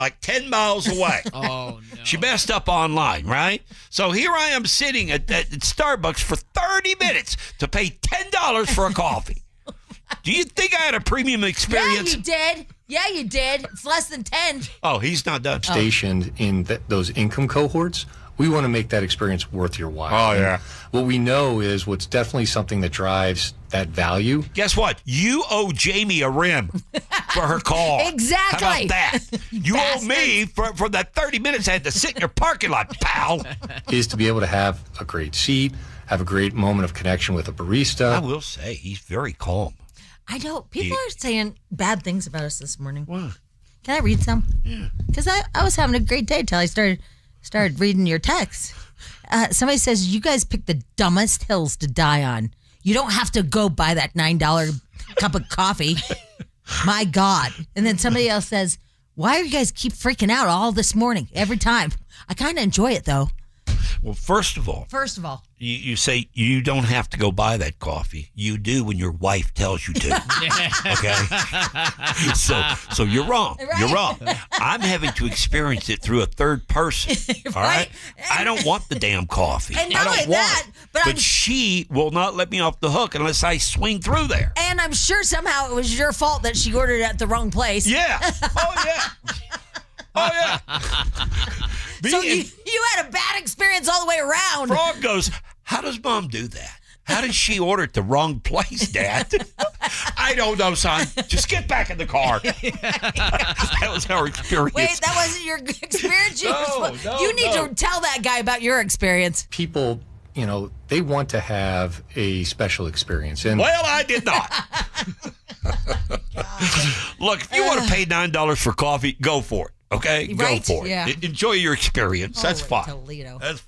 like 10 miles away. Oh, no. She messed up online, right? So here I am sitting at Starbucks for 30 minutes to pay $10 for a coffee. Do you think I had a premium experience? Yeah, you did. It's less than 10. Oh, he's not done. Stationed in those income cohorts, we want to make that experience worth your while. Oh, yeah. And what we know is what's definitely something that drives that value. Guess what? You owe Jamie a rim for her call. Exactly. How about that? You owe me for that 30 minutes I had to sit in your parking lot, pal. Is to be able to have a great seat, have a great moment of connection with a barista. I will say, he's very calm. I know. People are saying bad things about us this morning. What? Can I read some? Yeah. Because I was having a great day till I started reading your text. Somebody says, you guys pick the dumbest hills to die on. You don't have to go buy that $9 cup of coffee. My God. And then somebody else says, why are you guys keep freaking out all this morning, every time? I kind of enjoy it, though. Well, first of all, you say you don't have to go buy that coffee. You do when your wife tells you to. Okay? So you're wrong. Right. You're wrong. I'm having to experience it through a third person. All right? I don't want the damn coffee. And I not don't only want that, it. but she will not let me off the hook unless I swing through there. And I'm sure somehow it was your fault that she ordered at the wrong place. Yeah. Oh, yeah. Oh, yeah. So you had a bad experience all the way around. Frog goes, how does Mom do that? How did she order at the wrong place, Dad? I don't know, son. Just get back in the car. That was our experience. Wait, that wasn't your experience? No, you need to tell that guy about your experience. People, they want to have a special experience. And Well, I did not. Look, if you want to pay $9 for coffee, go for it. Okay? Right? Go for it. Yeah. Enjoy your experience. That's fine. Toledo. That's fine.